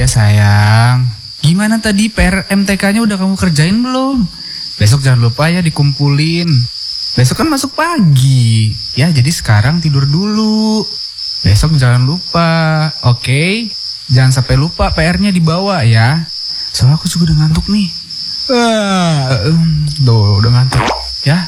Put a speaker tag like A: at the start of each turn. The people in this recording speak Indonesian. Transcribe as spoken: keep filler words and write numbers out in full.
A: Iya sayang. Gimana tadi P R M T K-nya udah kamu kerjain belum? Besok jangan lupa ya dikumpulin. Besok kan masuk pagi. Ya jadi sekarang tidur dulu. Besok jangan lupa. Oke? Okay? Jangan sampai lupa P R-nya dibawa ya. Soalnya aku juga udah ngantuk nih. Ah, um, Duh, udah ngantuk. Ya.